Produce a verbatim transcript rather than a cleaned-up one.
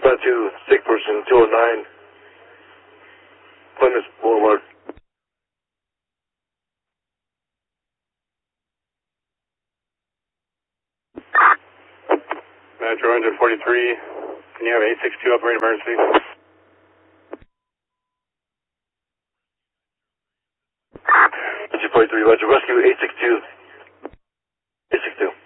five two, sick person, two oh nine, Plymouth Boulevard. Metro Engine forty-three, can you have eight six two operate emergency? Engine forty-three, Roger, rescue eight six two, eight six two.